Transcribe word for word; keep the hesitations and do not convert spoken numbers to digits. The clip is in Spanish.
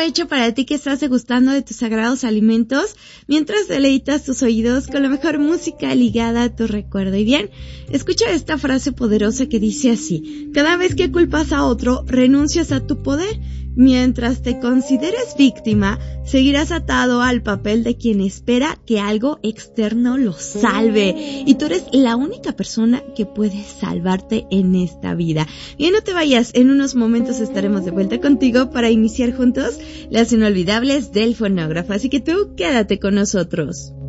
hecho para ti que estás degustando de tus sagrados alimentos mientras deleitas tus oídos con la mejor música ligada a tu recuerdo. Y bien, escucha esta frase poderosa que dice así: cada vez que culpas a otro, renuncias a tu poder. Mientras te consideres víctima, seguirás atado al papel de quien espera que algo externo lo salve. Y tú eres la única persona que puede salvarte en esta vida. Y no te vayas, en unos momentos estaremos de vuelta contigo para iniciar juntos las inolvidables del fonógrafo. Así que tú quédate con nosotros.